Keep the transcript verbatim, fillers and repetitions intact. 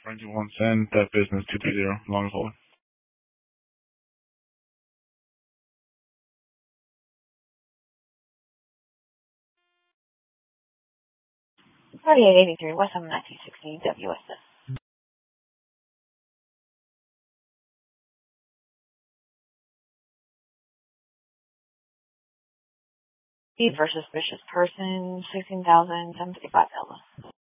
Frankie one send that business two three zero long hold. forty-eight eighty-three West Ham nineteen sixty W S S. Steve versus suspicious person, sixteen thousand seven hundred fifty-five dollars.